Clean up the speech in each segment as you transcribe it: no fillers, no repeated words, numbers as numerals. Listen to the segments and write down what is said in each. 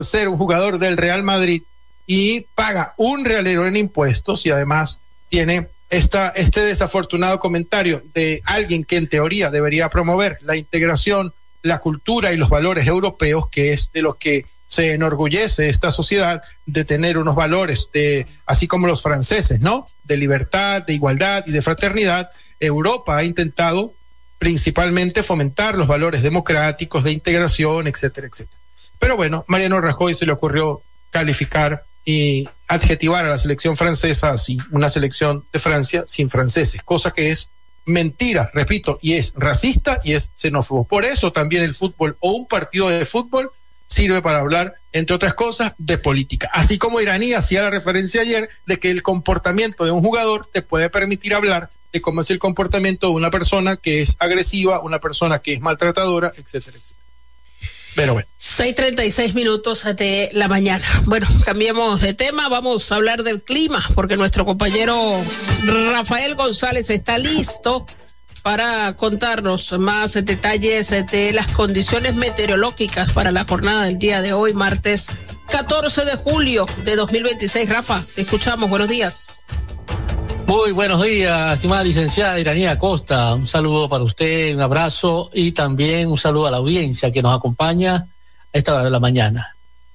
ser un jugador del Real Madrid y paga un realero en impuestos, y además tiene este desafortunado comentario de alguien que en teoría debería promover la integración, la cultura y los valores europeos, que es de los que se enorgullece esta sociedad, de tener unos valores así como los franceses, ¿no? De libertad, de igualdad y de fraternidad. Europa ha intentado principalmente fomentar los valores democráticos, de integración, etcétera, etcétera. Pero bueno, Mariano Rajoy se le ocurrió calificar y adjetivar a la selección francesa así, una selección de Francia sin franceses, cosa que es mentira, repito, y es racista y es xenófobo. Por eso también el fútbol, o un partido de fútbol, sirve para hablar, entre otras cosas, de política. Así como Iraní hacía la referencia ayer de que el comportamiento de un jugador te puede permitir hablar de cómo es el comportamiento de una persona que es agresiva, una persona que es maltratadora, etcétera, etcétera. Pero bueno. 6:36 de la mañana. Bueno, cambiemos de tema, vamos a hablar del clima, porque nuestro compañero Rafael González está listo para contarnos más detalles de las condiciones meteorológicas para la jornada del día de hoy, martes 14 de julio de 2026. Rafa, te escuchamos, buenos días. Muy buenos días, estimada licenciada Iraní Acosta. Un saludo para usted, un abrazo y también un saludo a la audiencia que nos acompaña a esta hora de la mañana.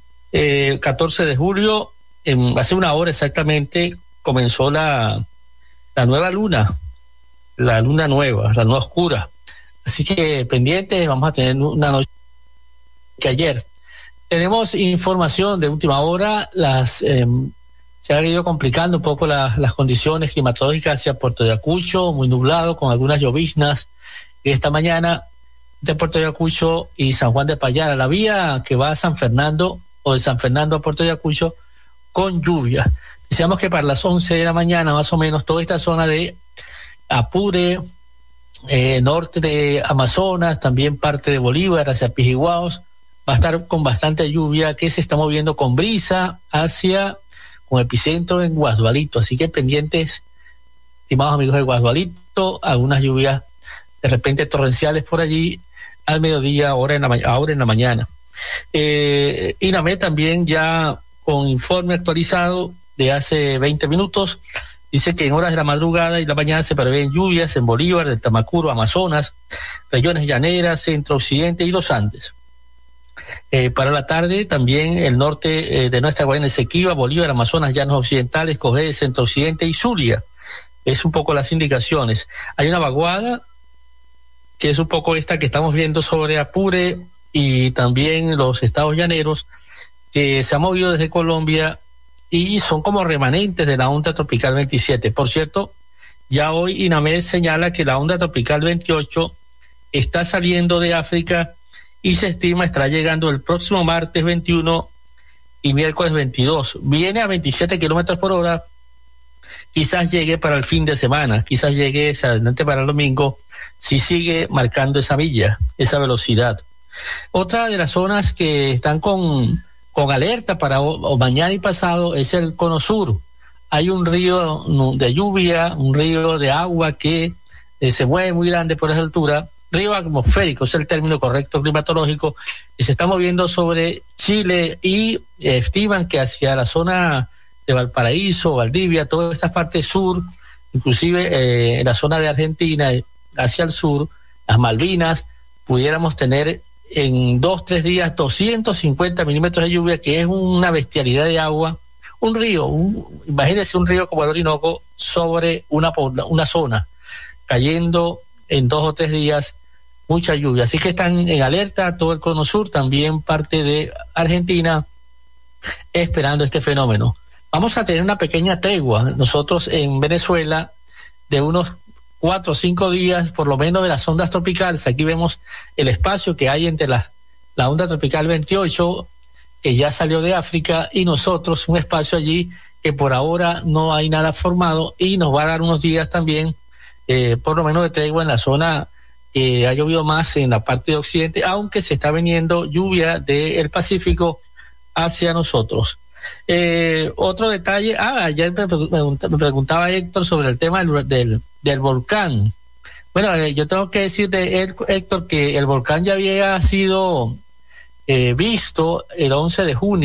14 de julio, hace una hora exactamente, comenzó la nueva luna, la luna nueva, la luna oscura. Así que pendientes, vamos a tener una noche que ayer. Tenemos información de última hora, se han ido complicando un poco las condiciones climatológicas hacia Puerto Ayacucho, muy nublado, con algunas lloviznas esta mañana de Puerto Ayacucho y San Juan de Payara. La vía que va a San Fernando o de San Fernando a Puerto Ayacucho con lluvia. Decíamos que para las 11 de la mañana, más o menos, toda esta zona de Apure, norte de Amazonas, también parte de Bolívar, hacia Pijiguaos, va a estar con bastante lluvia que se está moviendo con brisa con epicentro en Guasdualito, así que pendientes, estimados amigos de Guasdualito, algunas lluvias de repente torrenciales por allí al mediodía, ahora en la mañana. INAMED también ya con informe actualizado de hace 20 minutos, dice que en horas de la madrugada y la mañana se prevén lluvias en Bolívar, del Tamacuro, Amazonas, regiones llaneras, centro-occidente y los Andes. Para la tarde también el norte de nuestra Guayana Esequiba, Bolívar, Amazonas, Llanos Occidentales, Cogé, Centro-Occidente y Zulia. Es un poco las indicaciones. Hay una vaguada que es un poco esta que estamos viendo sobre Apure y también los estados llaneros, que se ha movido desde Colombia y son como remanentes de la onda tropical 27. Por cierto, ya hoy INAMED señala que la onda tropical 28 está saliendo de África y se estima estará llegando el próximo martes 21 y miércoles 22. Viene a 27 kilómetros por hora, quizás llegue para el fin de semana, quizás llegue adelante para el domingo, si sigue marcando esa milla, esa velocidad. Otra de las zonas que están con alerta para mañana y pasado es el Cono Sur. Hay un río de lluvia, un río de agua que se mueve muy grande por esa altura, río atmosférico, es el término correcto climatológico, y se está moviendo sobre Chile y estiman que hacia la zona de Valparaíso, Valdivia, toda esa parte sur, inclusive la zona de Argentina, hacia el sur, las Malvinas, pudiéramos tener en 2-3 días 250 milímetros de lluvia, que es una bestialidad de agua. Un río, imagínense un río como el Orinoco sobre una zona, cayendo en 2 o 3 días mucha lluvia. Así que están en alerta todo el Cono Sur, también parte de Argentina, esperando este fenómeno. Vamos a tener una pequeña tregua nosotros en Venezuela de unos 4 o 5 días, por lo menos, de las ondas tropicales. Aquí vemos el espacio que hay entre la onda tropical 28, que ya salió de África, y nosotros, un espacio allí que por ahora no hay nada formado, y nos va a dar unos días también, por lo menos de tregua en la zona que ha llovido más en la parte de occidente, aunque se está viniendo lluvia del Pacífico hacia nosotros. Otro detalle, ayer me preguntaba Héctor sobre el tema del volcán. Bueno, yo tengo que decir de Héctor que el volcán ya había sido visto el 11 de junio